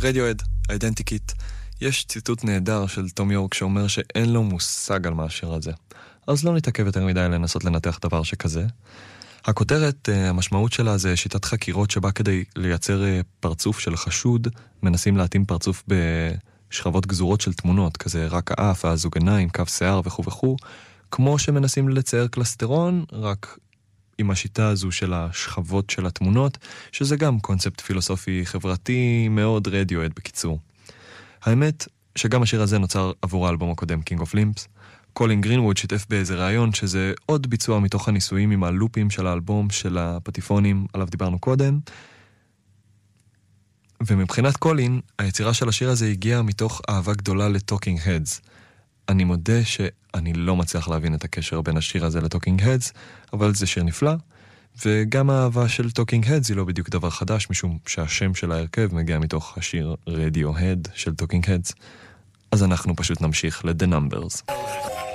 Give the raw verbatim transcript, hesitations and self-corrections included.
רדיואד, אידנטיקיט. יש ציטוט נהדר של תום יורק שאומר שאין לו מושג על מה השיר הזה. אז לא נתעכב יותר מדי לנסות לנתח דבר שכזה. הכותרת, המשמעות שלה זה שיטת חקירות שבה כדי לייצר פרצוף של חשוד, מנסים להתאים פרצוף בשכבות גזורות של תמונות, כזה רק האף, הזוג עיניים, קו שיער וכו' וכו', כמו שמנסים לצייר קלסטרון, רק עם השיטה הזו של השכבות של התמונות, שזה גם קונספט פילוסופי חברתי מאוד רדיואד בקיצור. האמת שגם השיר הזה נוצר עבור האלבום הקודם, King of Limbs. קולין גרינווד שיתף באיזה רעיון שזה עוד ביצוע מתוך הניסויים עם הלופים של האלבום של הפטיפונים עליו דיברנו קודם. ומבחינת קולין, היצירה של השיר הזה הגיעה מתוך אהבה גדולה לטוקינג הדס. אני מודה שאני לא מצליח להבין את הקשר בין השיר הזה לטוקינג הדס, אבל זה שיר נפלא. וגם האהבה של טוקינג הדס היא לא בדיוק דבר חדש, משום שהשם של ההרכב מגיע מתוך השיר רדיוהד של טוקינג הדס. אז אנחנו פשוט נמשיך ל-The Numbers.